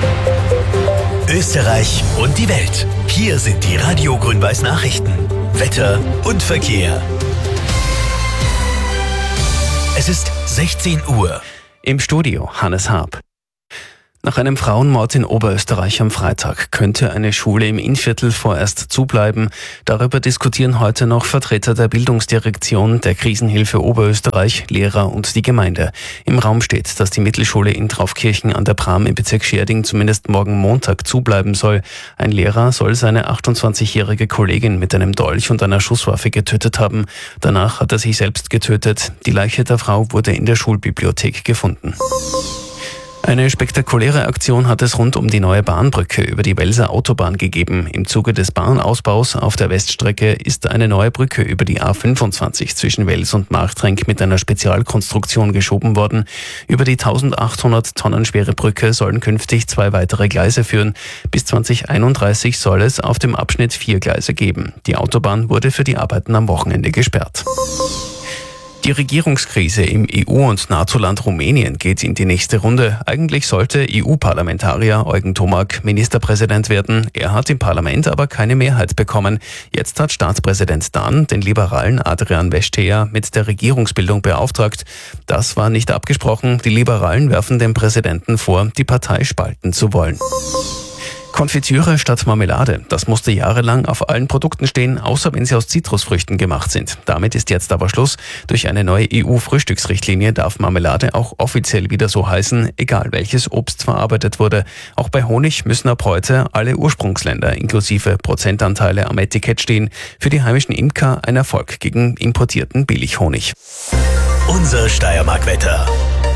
Österreich und die Welt. Hier sind die Radio Grün-Weiß Nachrichten. Wetter und Verkehr. Es ist 16 Uhr. Im Studio Hannes Haab. Nach einem Frauenmord in Oberösterreich am Freitag könnte eine Schule im Innviertel vorerst zubleiben. Darüber diskutieren heute noch Vertreter der Bildungsdirektion, der Krisenhilfe Oberösterreich, Lehrer und die Gemeinde. Im Raum steht, dass die Mittelschule in Traufkirchen an der Pram im Bezirk Schärding zumindest morgen Montag zubleiben soll. Ein Lehrer soll seine 28-jährige Kollegin mit einem Dolch und einer Schusswaffe getötet haben. Danach hat er sich selbst getötet. Die Leiche der Frau wurde in der Schulbibliothek gefunden. Eine spektakuläre Aktion hat es rund um die neue Bahnbrücke über die Welser Autobahn gegeben. Im Zuge des Bahnausbaus auf der Weststrecke ist eine neue Brücke über die A25 zwischen Wels und Marchtrenk mit einer Spezialkonstruktion geschoben worden. Über die 1800 Tonnen schwere Brücke sollen künftig 2 weitere Gleise führen. Bis 2031 soll es auf dem Abschnitt 4 Gleise geben. Die Autobahn wurde für die Arbeiten am Wochenende gesperrt. Die Regierungskrise im EU- und NATO-Land Rumänien geht in die nächste Runde. Eigentlich sollte EU-Parlamentarier Eugen Tomak Ministerpräsident werden. Er hat im Parlament aber keine Mehrheit bekommen. Jetzt hat Staatspräsident Dan den Liberalen Adrian Vestea mit der Regierungsbildung beauftragt. Das war nicht abgesprochen. Die Liberalen werfen dem Präsidenten vor, die Partei spalten zu wollen. Konfitüre statt Marmelade, das musste jahrelang auf allen Produkten stehen, außer wenn sie aus Zitrusfrüchten gemacht sind. Damit ist jetzt aber Schluss. Durch eine neue EU-Frühstücksrichtlinie darf Marmelade auch offiziell wieder so heißen, egal welches Obst verarbeitet wurde. Auch bei Honig müssen ab heute alle Ursprungsländer inklusive Prozentanteile am Etikett stehen. Für die heimischen Imker ein Erfolg gegen importierten Billighonig. Unser Steiermark-Wetter.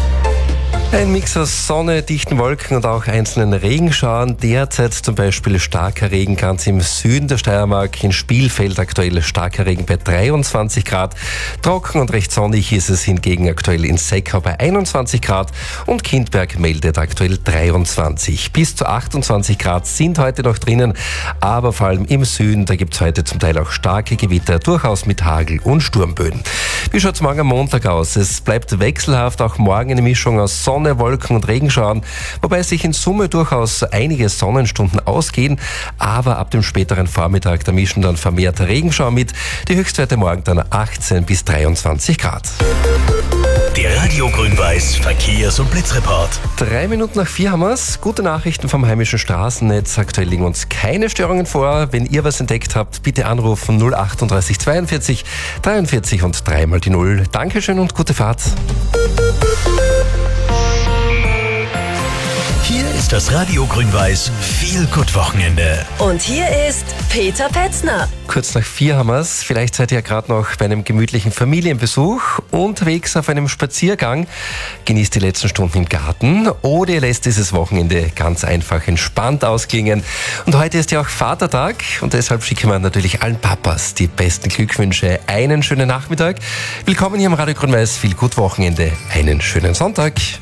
Ein Mix aus Sonne, dichten Wolken und auch einzelnen Regenschauern. Derzeit zum Beispiel starker Regen ganz im Süden der Steiermark. In Spielfeld aktuell starker Regen bei 23 Grad. Trocken und recht sonnig ist es hingegen aktuell in Seckau bei 21 Grad. Und Kindberg meldet aktuell 23. Bis zu 28 Grad sind heute noch drinnen. Aber vor allem im Süden, da gibt es heute zum Teil auch starke Gewitter, durchaus mit Hagel und Sturmböen. Wie schaut es morgen am Montag aus? Es bleibt wechselhaft, auch morgen eine Mischung aus Sonne, Wolken und Regenschauern, wobei sich in Summe durchaus einige Sonnenstunden ausgehen, aber ab dem späteren Vormittag, da mischen dann vermehrt Regenschauer mit. Die Höchstwerte morgen dann 18 bis 23 Grad. Der Radio Grün-Weiß Verkehrs- und Blitzreport. 3 Minuten nach 4 haben wir's. Gute Nachrichten vom heimischen Straßennetz. Aktuell liegen uns keine Störungen vor. Wenn ihr was entdeckt habt, bitte anrufen 038 42 43 und 3 mal die 0. Dankeschön und gute Fahrt. Hier ist das Radio Grün-Weiß Feel-Good-Wochenende. Und hier ist Peter Petzner. Kurz nach 4 haben wir's. Vielleicht seid ihr ja gerade noch bei einem gemütlichen Familienbesuch, unterwegs auf einem Spaziergang, genießt die letzten Stunden im Garten oder ihr lässt dieses Wochenende ganz einfach entspannt ausklingen. Und heute ist ja auch Vatertag und deshalb schicken wir natürlich allen Papas die besten Glückwünsche. Einen schönen Nachmittag. Willkommen hier im Radio Grün-Weiß Feel-Good-Wochenende. Einen schönen Sonntag.